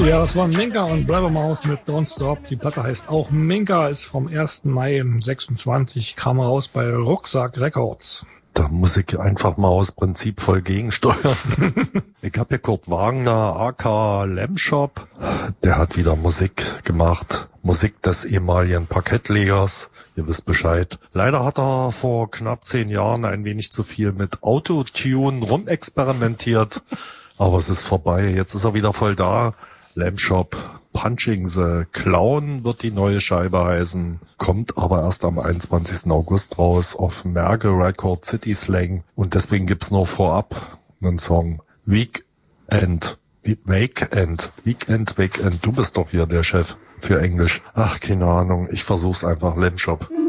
Ja, das war Minka und Blabbermaus mit Don't Stop. Die Platte heißt auch Minka, ist vom 1. Mai 26, kam raus bei Rucksack Records. Da muss ich einfach mal aus Prinzip voll gegensteuern. Ich habe hier Kurt Wagner, aka Lamshop. Der hat wieder Musik gemacht. Musik des ehemaligen Parkettlegers. Ihr wisst Bescheid. Leider hat er vor knapp 10 Jahren ein wenig zu viel mit Autotune rumexperimentiert. Aber es ist vorbei. Jetzt ist er wieder voll da. Lamshop, Punching the Clown wird die neue Scheibe heißen, kommt aber erst am 21. August raus auf Merge Record City Slang und deswegen gibt's nur vorab einen Song Weekend. Du bist doch hier der Chef für Englisch. Ach, keine Ahnung, ich versuch's einfach, Lamshop.